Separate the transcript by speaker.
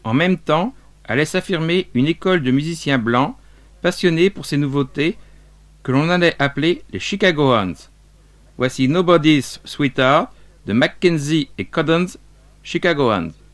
Speaker 1: En même temps, allait s'affirmer une école de musiciens blancs passionnés pour ces nouveautés que l'on allait appeler les Chicagoans. Voici Nobody's Sweetheart de Mackenzie et Coddens, Chicagoans.